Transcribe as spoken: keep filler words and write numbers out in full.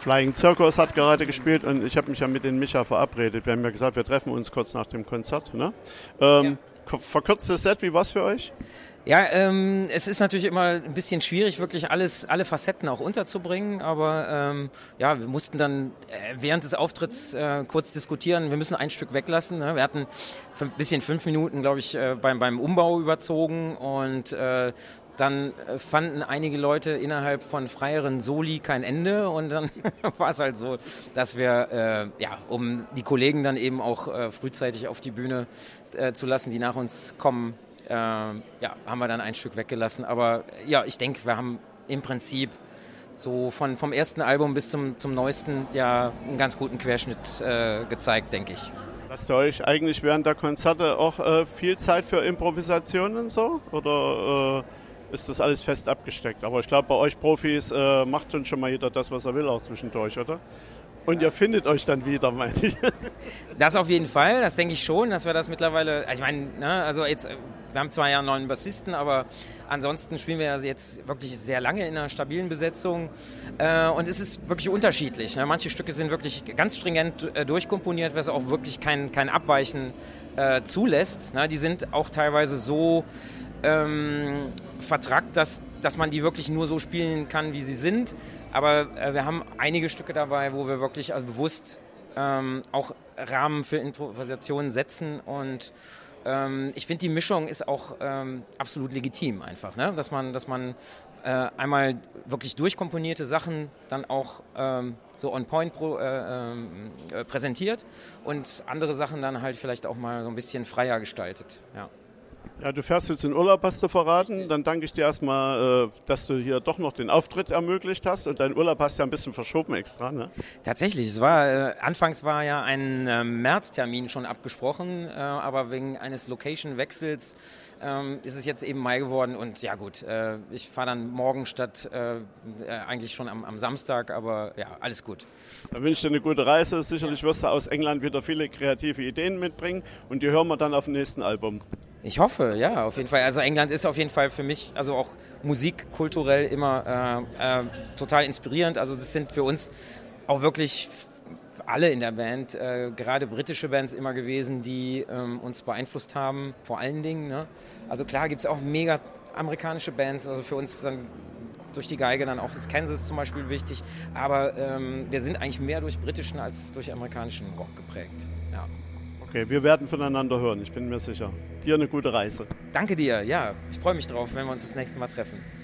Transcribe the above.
Flying Circus hat gerade gespielt und ich habe mich ja mit den Micha verabredet. Wir haben ja gesagt, wir treffen uns kurz nach dem Konzert. Ne? Ähm, ja. Verkürztes Set, wie war's für euch? Ja, ähm, es ist natürlich immer ein bisschen schwierig, wirklich alles, alle Facetten auch unterzubringen, aber ähm, ja, wir mussten dann äh, während des Auftritts äh, kurz diskutieren, wir müssen ein Stück weglassen. Ne? Wir hatten ein bisschen fünf Minuten, glaube ich, äh, beim, beim Umbau überzogen und äh, dann fanden einige Leute innerhalb von freieren Soli kein Ende und dann war es halt so, dass wir, äh, ja, um die Kollegen dann eben auch äh, frühzeitig auf die Bühne äh, zu lassen, die nach uns kommen, äh, ja, haben wir dann ein Stück weggelassen. Aber ja, ich denke, wir haben im Prinzip so von, vom ersten Album bis zum, zum neuesten ja einen ganz guten Querschnitt äh, gezeigt, denke ich. Lasst ihr euch eigentlich während der Konzerte auch äh, viel Zeit für Improvisationen und so? Oder äh ist das alles fest abgesteckt? Aber ich glaube, bei euch Profis äh, macht dann schon mal jeder das, was er will, auch zwischendurch, oder? Und ja. Ihr findet euch dann wieder, meine ich. Das auf jeden Fall, das denke ich schon, dass wir das mittlerweile, also ich meine, ne, also jetzt, wir haben zwar ja einen neuen Bassisten, aber ansonsten spielen wir ja jetzt wirklich sehr lange in einer stabilen Besetzung äh, und es ist wirklich unterschiedlich. Ne? Manche Stücke sind wirklich ganz stringent äh, durchkomponiert, was auch wirklich kein, kein Abweichen äh, zulässt. Ne? Die sind auch teilweise so Ähm, vertrackt, dass, dass man die wirklich nur so spielen kann, wie sie sind. Aber äh, wir haben einige Stücke dabei, wo wir wirklich also bewusst ähm, auch Rahmen für Improvisationen setzen. Und ähm, ich finde, die Mischung ist auch ähm, absolut legitim einfach. Ne? Dass man, dass man äh, einmal wirklich durchkomponierte Sachen dann auch ähm, so on point pro, äh, äh, präsentiert und andere Sachen dann halt vielleicht auch mal so ein bisschen freier gestaltet. Ja. Ja, du fährst jetzt in Urlaub, hast du verraten. Dann danke ich dir erstmal, dass du hier doch noch den Auftritt ermöglicht hast. Und dein Urlaub hast du ja ein bisschen verschoben extra, ne? Tatsächlich. Es war, äh, anfangs war ja ein äh, Märztermin schon abgesprochen, äh, aber wegen eines Location-Wechsels ähm, ist es jetzt eben Mai geworden. Und ja gut, äh, ich fahre dann morgen statt äh, eigentlich schon am, am Samstag, aber ja, alles gut. Dann wünsche ich dir eine gute Reise. Sicherlich wirst du aus England wieder viele kreative Ideen mitbringen und die hören wir dann auf dem nächsten Album. Ich hoffe, ja, auf jeden Fall. Also England ist auf jeden Fall für mich, also auch musikkulturell immer äh, äh, total inspirierend. Also das sind für uns auch wirklich alle in der Band, äh, gerade britische Bands immer gewesen, die ähm, uns beeinflusst haben, vor allen Dingen. Ne? Also klar gibt es auch mega amerikanische Bands, also für uns dann durch die Geige dann auch ist Kansas zum Beispiel wichtig. Aber ähm, wir sind eigentlich mehr durch britischen als durch amerikanischen Rock geprägt. Ja. Okay, wir werden voneinander hören, ich bin mir sicher. Dir eine gute Reise. Danke dir, ja. Ich freue mich drauf, wenn wir uns das nächste Mal treffen.